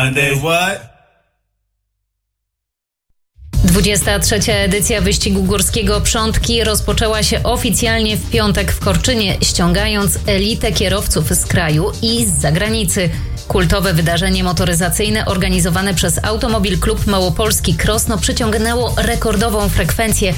23. edycja wyścigu górskiego Przątki rozpoczęła się oficjalnie w piątek w Korczynie, ściągając elitę kierowców z kraju i z zagranicy. Kultowe wydarzenie motoryzacyjne organizowane przez Automobil Klub Małopolski Krosno przyciągnęło rekordową frekwencję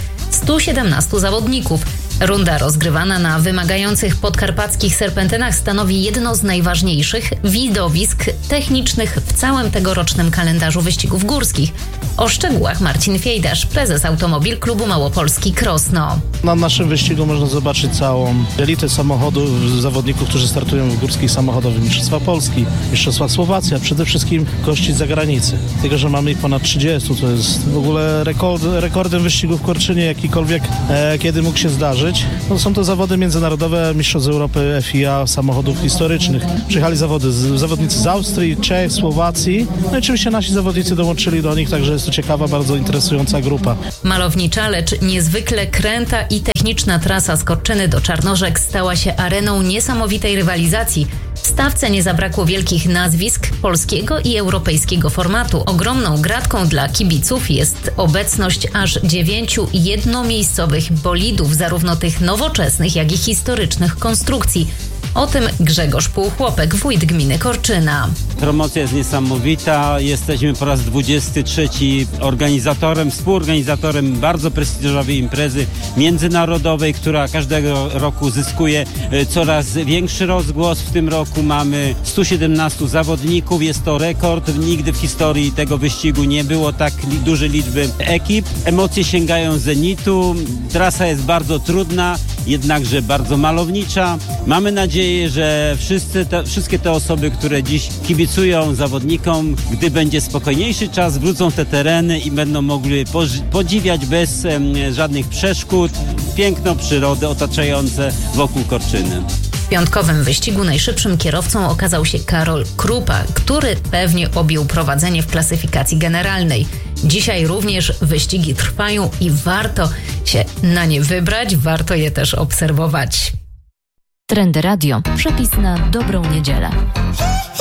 117 zawodników. Runda rozgrywana na wymagających podkarpackich serpentynach stanowi jedno z najważniejszych widowisk technicznych w całym tegorocznym kalendarzu wyścigów górskich. O szczegółach Marcin Fiejdasz, prezes Automobil Klubu Małopolski Krosno. Na naszym wyścigu można zobaczyć całą elitę samochodów, zawodników, którzy startują w górskich samochodowych Mistrzostwa Polski, Mistrzostwach Słowacji, a przede wszystkim gości z zagranicy. Tylko że mamy ich ponad 30, to jest w ogóle rekordem wyścigu w Korczynie, jakikolwiek kiedy mógł się zdarzyć. No, są to zawody międzynarodowe, mistrzostw Europy FIA samochodów historycznych. Przyjechali zawodnicy z Austrii, Czech, Słowacji. No i oczywiście nasi zawodnicy dołączyli do nich, także jest to ciekawa, bardzo interesująca grupa. Malownicza, lecz niezwykle kręta i techniczna trasa z Korczyny do Czarnorzek stała się areną niesamowitej rywalizacji. W stawce nie zabrakło wielkich nazwisk polskiego i europejskiego formatu. Ogromną gratką dla kibiców jest obecność aż 9 jednomiejscowych bolidów, zarówno tych nowoczesnych, jak i historycznych konstrukcji. O tym Grzegorz Półchłopek, wójt gminy Korczyna. Promocja jest niesamowita. Jesteśmy po raz 23 organizatorem, współorganizatorem bardzo prestiżowej imprezy międzynarodowej, która każdego roku zyskuje coraz większy rozgłos. W tym roku mamy 117 zawodników. Jest to rekord. Nigdy w historii tego wyścigu nie było tak dużej liczby ekip. Emocje sięgają zenitu. Trasa jest bardzo trudna, jednakże bardzo malownicza. Mamy nadzieję, że wszystkie te osoby, które dziś kibicują zawodnikom, gdy będzie spokojniejszy czas, wrócą w te tereny i będą mogli podziwiać bez żadnych przeszkód piękną przyrodę otaczające wokół Korczyny. W piątkowym wyścigu najszybszym kierowcą okazał się Karol Krupa, który pewnie objął prowadzenie w klasyfikacji generalnej. Dzisiaj również wyścigi trwają i warto się na nie wybrać, warto je też obserwować. Trendy Radio. Przepis na dobrą niedzielę.